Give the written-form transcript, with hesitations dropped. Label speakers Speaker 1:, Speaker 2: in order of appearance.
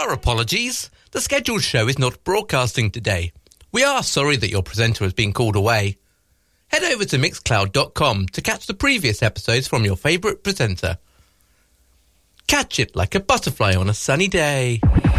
Speaker 1: Our apologies. The scheduled show is not broadcasting today. We are sorry that your presenter has been called away. Head over to mixcloud.com to catch the previous episodes from your favourite presenter. Catch it like a butterfly on a sunny day.